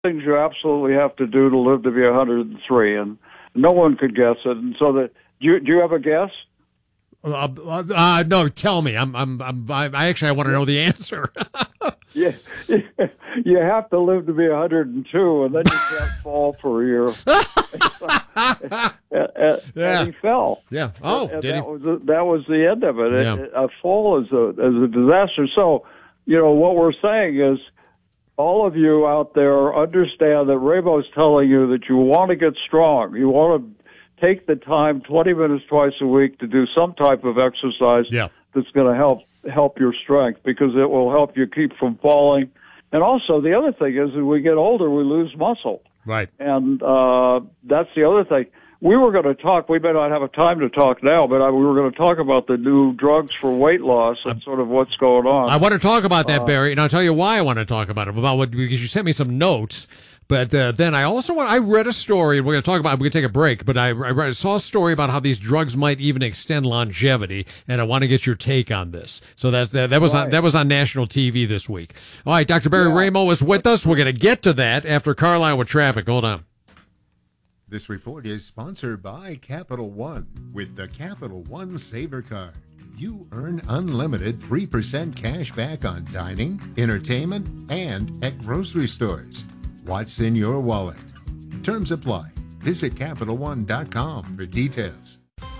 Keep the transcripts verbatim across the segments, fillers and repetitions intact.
things you absolutely have to do to live to be one hundred three, and no one could guess it. And so that, do you, do you have a guess? Uh, uh, no, tell me. I'm, I'm, I'm, I actually, I want to know the answer. Yeah, you have to live to be one hundred two, and then you can't fall for a year. and, and, yeah. and he fell. Yeah. Oh, and, and did that he? was the, that was the end of it. Yeah. it. A fall is a is a disaster. So, you know, what we're saying is, all of you out there understand that Raymo's telling you that you want to get strong. You want to take the time, twenty minutes twice a week, to do some type of exercise yeah. that's going to help help your strength, because it will help you keep from falling. And also, the other thing is, as we get older, we lose muscle. Right. And uh, that's the other thing. We were going to talk, we may not have a time to talk now, but I, we were going to talk about the new drugs for weight loss and I'm, sort of what's going on. I want to talk about that, uh, Barry, and I'll tell you why I want to talk about it, about what, because you sent me some notes. But uh, then I also want, I read a story, and we're going to talk about, we're going to take a break, but I, I read, I saw a story about how these drugs might even extend longevity, and I want to get your take on this. So that's, that, that was right. on, that was on national T V this week. All right, Doctor Barry yeah. Raymo is with us. We're going to get to that after Carlisle with traffic. Hold on. This report is sponsored by Capital One. With the Capital One Saver Card, you earn unlimited three percent cash back on dining, entertainment, and at grocery stores. What's in your wallet? Terms apply. Visit Capital One dot com for details.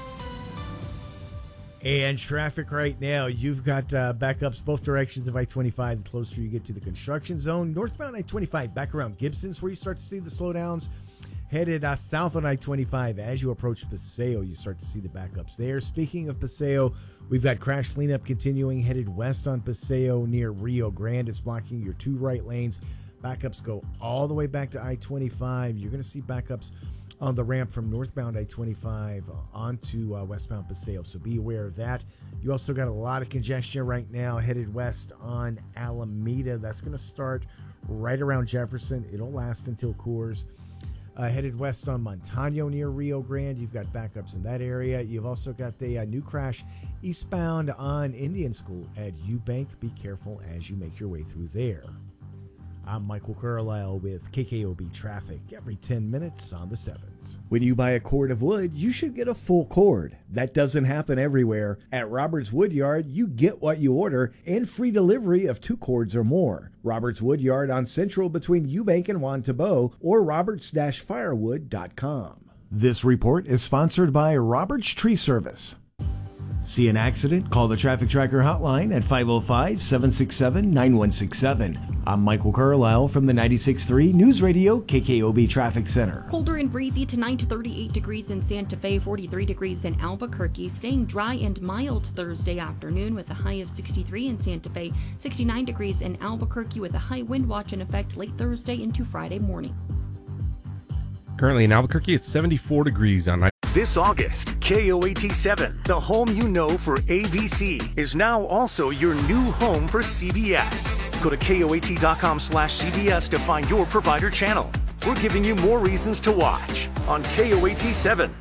And traffic right now, you've got uh, backups both directions of I twenty-five. The closer you get to the construction zone, northbound I twenty-five back around Gibson's, where you start to see the slowdowns. Headed uh, south on I twenty-five, as you approach Paseo, you start to see the backups there. Speaking of Paseo, we've got crash cleanup continuing. Headed west on Paseo near Rio Grande. It's blocking your two right lanes. Backups go all the way back to I twenty-five. You're going to see backups on the ramp from northbound I twenty-five onto uh, westbound Paseo, so be aware of that. You also got a lot of congestion right now headed west on Alameda. That's going to start right around Jefferson. It'll last until Coors. Uh, headed west on Montano near Rio Grande. You've got backups in that area. You've also got the uh, new crash eastbound on Indian School at Eubank. Be careful as you make your way through there. I'm Michael Carlisle with K K O B Traffic every ten minutes on the sevens. When you buy a cord of wood, you should get a full cord. That doesn't happen everywhere. At Roberts Woodyard, you get what you order and free delivery of two cords or more. Roberts Woodyard on Central between Eubank and Juan Tabo, or roberts dash firewood dot com. This report is sponsored by Roberts Tree Service. See an accident? Call the Traffic Tracker hotline at five oh five, seven six seven, nine one six seven. I'm Michael Carlisle from the ninety-six point three News Radio K K O B Traffic Center. Colder and breezy tonight to thirty-eight degrees in Santa Fe, forty-three degrees in Albuquerque. Staying dry and mild Thursday afternoon with a high of sixty-three in Santa Fe, sixty-nine degrees in Albuquerque with a high wind watch in effect late Thursday into Friday morning. Currently in Albuquerque, it's seventy-four degrees on night. This August, K O A T seven, the home you know for A B C, is now also your new home for C B S. Go to K O A T dot com slash C B S to find your provider channel. We're giving you more reasons to watch on K O A T seven.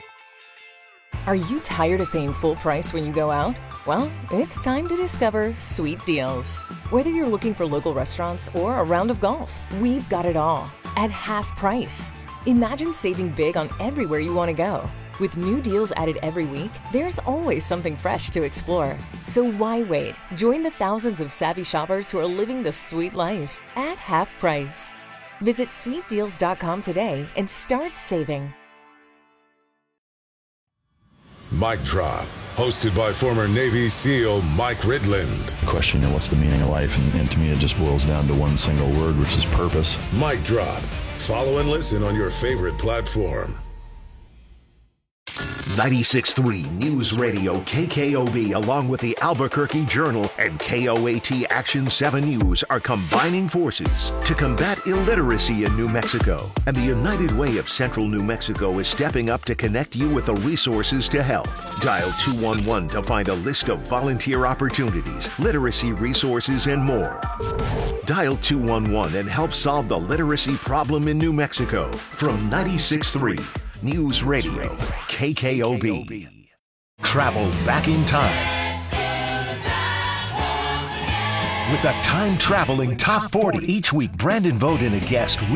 Are you tired of paying full price when you go out? Well, it's time to discover Sweet Deals. Whether you're looking for local restaurants or a round of golf, we've got it all at half price. Imagine saving big on everywhere you want to go. With new deals added every week, there's always something fresh to explore. So why wait? Join the thousands of savvy shoppers who are living the sweet life at half price. Visit sweet deals dot com today and start saving. Mic Drop, hosted by former Navy SEAL Mike Ridland. The question, you know, what's the meaning of life? And, and to me, it just boils down to one single word, which is purpose. Mic Drop. Follow and listen on your favorite platform. ninety-six point three News Radio K K O B, along with the Albuquerque Journal and K O A T Action seven News, are combining forces to combat illiteracy in New Mexico. And the United Way of Central New Mexico is stepping up to connect you with the resources to help. Dial two one one to find a list of volunteer opportunities, literacy resources, and more. Dial two one one and help solve the literacy problem in New Mexico. From ninety-six point three News Radio K K O B. Travel back in time. With a time-traveling top forty each week, Brandon Vogt and a guest